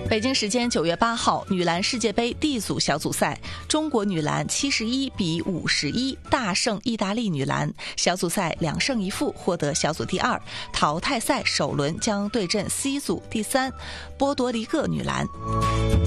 北京时间9月8号，女篮世界杯 D 组小组赛，中国女篮71比51大胜意大利女篮，小组赛2胜1负，获得小组第2。淘汰赛首轮将对阵 C 组第3波多黎各女篮。